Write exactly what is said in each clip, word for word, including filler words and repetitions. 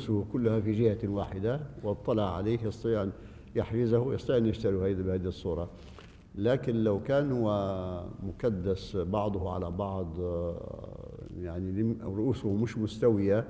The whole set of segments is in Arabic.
رؤوسه كلها في جهة واحدة واطلع عليه يستطيع أن يحجزه، يستطيع أن يشتري بهذه الصورة. لكن لو كان هو مكدس بعضه على بعض، يعني رؤوسه مش مستوية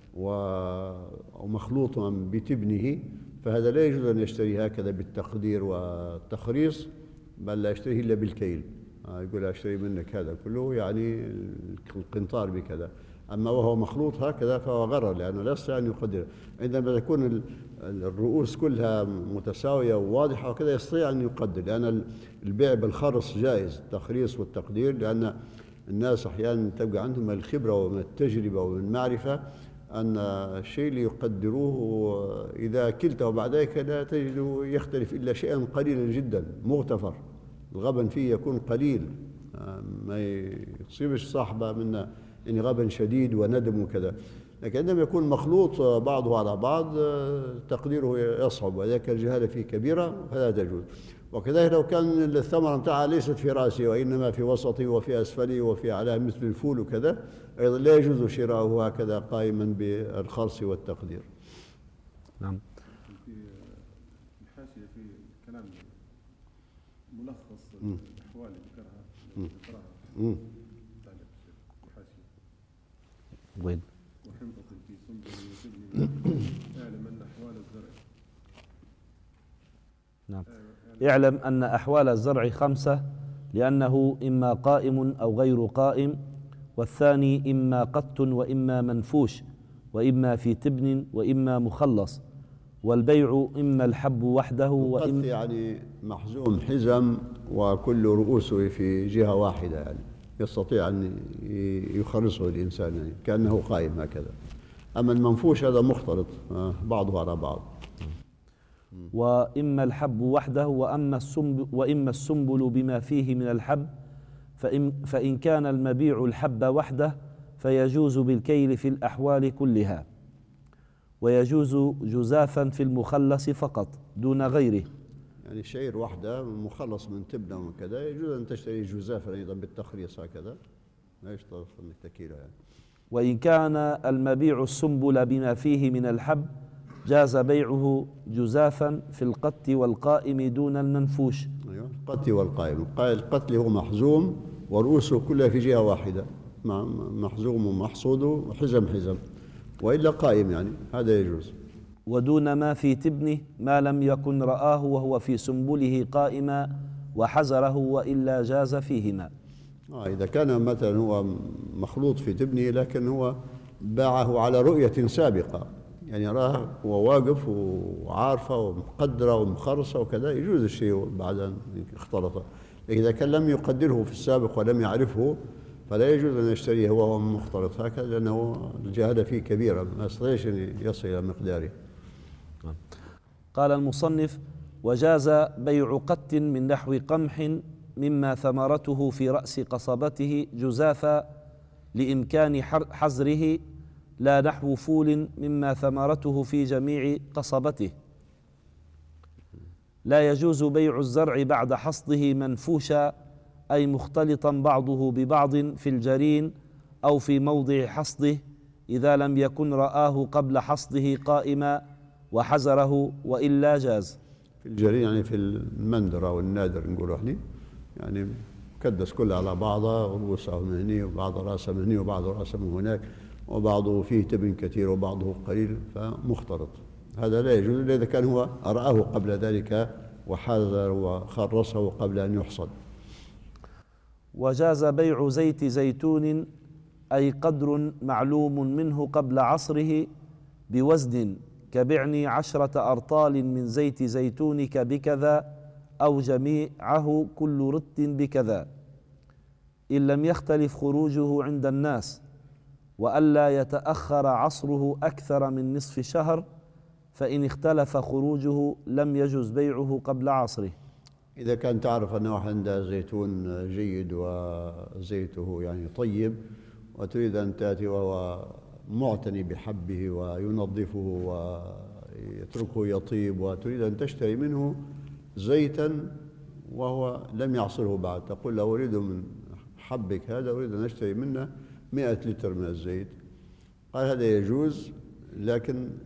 ومخلوطا بتبنه، فهذا لا يجوز أن يشتري هكذا بالتقدير والتخريص، بل لا يشتريه إلا بالكيل. يقول أشتري منك هذا كله يعني القنطار بكذا. أما وهو مخلوط هكذا فهو غرر، لأنه لا يستطيع أن يقدر. عندما تكون الرؤوس كلها متساوية وواضحة وكذا يستطيع أن يقدر، لأن البيع بالخرص جائز، التخريص والتقدير، لأن الناس أحيانا تبقى عندهم الخبرة ومن التجربة ومن المعرفة أن الشيء اللي يقدروه إذا كلته بعد ذلك لا تجده يختلف إلا شيئا قليلا جدا مغتفر، الغبن فيه يكون قليل، ما يصيبش صاحبه منا يعني غبن شديد وندم وكذا. لكن عندما يكون مخلوط بعضه على بعض تقديره يصعب، وذلك الجهالة فيه كبيرة فلا تجوز. وكذلك لو كان الثمرة متاعها ليست في رأسه وإنما في وسطه وفي أسفله وفي أعلاه مثل الفول وكذا، أيضا لا يجوز شراؤه هكذا قائما بالخرص والتقدير. نعم. في الحاشية في كلام ملخص الأحوال اللي ذكرها ذكرها تعليق الحاشية. وين؟ وحنطة في سنبل وسجن اعلم أن أحوال الزرع. نعم. اعلم أن أحوال الزرع خمسة، لأنه إما قائم أو غير قائم، والثاني إما قط وإما منفوش، وإما في تبن وإما مخلص، والبيع إما الحب وحده وإما يعني محزوم حزم وكل رؤوسه في جهة واحدة، يعني يستطيع أن يخرصه الإنسان يعني كأنه قائم هكذا. أما المنفوش هذا مختلط بعضه على بعض. وإما الحب وحده وأما السنبل وإما السنبل بما فيه من الحب، فإن, فإن كان المبيع الحب وحده فيجوز بالكيل في الأحوال كلها، ويجوز جزافا في المخلص فقط دون غيره. يعني شعير وحده مخلص من تبنة وكذا يجوز أن تشتري جزافا أيضا بالتخريص هكذا، لا يشترط أنك تكيله يعني. وإن كان المبيع السنبل بما فيه من الحب جاز بيعه جزافا في القت والقائم دون المنفوش. أيوة، القت والقائم. القت هو محزوم ورؤوسه كلها في جهة واحدة، محزوم ومحصود وحزم حزم، وإلا قائم يعني هذا يجوز. ودون ما في تبنه ما لم يكن رآه وهو في سنبله قائما وحزره، وإلا جاز فيهما. آه إذا كان مثلا هو مخلوط في تبنه لكن هو باعه على رؤية سابقة، يعني راه هو واقف وعارفة ومقدرة ومخرصة وكذا، يجوز الشيء بعد أن اختلط. لكن إذا كان لم يقدره في السابق ولم يعرفه فلا يجوز أن يشتريه وهو مختلط هكذا، لأنه الجهالة فيه كبيرة ما يستطيعش أن يصل إلى مقداره. قال المصنف: وجاز بيع قت من نحو قمح مما ثمرته في رأس قصبته جزافا لإمكان حزره، لا نحو فول مما ثمرته في جميع قصبته. لا يجوز بيع الزرع بعد حصده منفوشا، أي مختلطا بعضه ببعض في الجرين أو في موضع حصده، إذا لم يكن رآه قبل حصده قائما وحزره، وإلا جاز. في الجرين يعني في المندر أو النادر نقول احنا، يعني كدس كلها على بعضها، رؤوسه من هنا وبعض رأسه من هنا وبعض رأسه من هناك، وبعضه فيه تبن كثير وبعضه قليل فمختلط. هذا لا يجوز إذا كان هو رآه قبل ذلك وحذر وخرصه قبل أن يحصد. وجاز بيع زيت زيتون، أي قدر معلوم منه قبل عصره بوزن، كبعني عشرة أرطال من زيت زيتونك بكذا، أو جميعه كل رط بكذا، إن لم يختلف خروجه عند الناس، وألا يتأخر عصره أكثر من نصف شهر، فإن اختلف خروجه لم يجوز بيعه قبل عصره. إذا كان تعرف أنه عنده زيتون جيد وزيته يعني طيب، وتريد أن تأتي وهو معتني بحبه وينظفه ويتركه يطيب، وتريد أن تشتري منه زيتا وهو لم يعصره بعد، تقول له أريد من حبك هذا أريد أن أشتري منه مئة لتر من الزيت، قال هذا يجوز، لكن